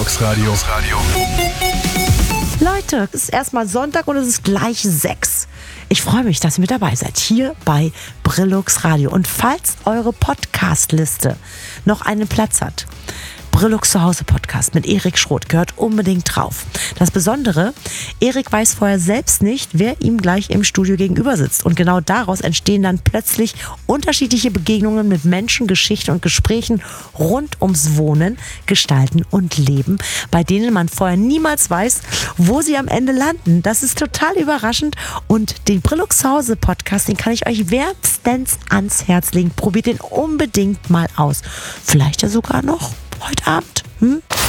Brillux Radio. Leute, es ist erstmal Sonntag und es ist gleich 6. Ich freue mich, dass ihr mit dabei seid, hier bei Brillux Radio. Und falls eure Podcast-Liste noch einen Platz hat, Brillux Zuhause Podcast mit Erik Schroth gehört unbedingt drauf. Das Besondere, Erik weiß vorher selbst nicht, wer ihm gleich im Studio gegenüber sitzt. Und genau daraus entstehen dann plötzlich unterschiedliche Begegnungen mit Menschen, Geschichten und Gesprächen rund ums Wohnen, Gestalten und Leben, bei denen man vorher niemals weiß, wo sie am Ende landen. Das ist total überraschend und den Brillux Zuhause Podcast, den kann ich euch wärmstens ans Herz legen. Probiert den unbedingt mal aus. Vielleicht ja sogar noch heute Abend.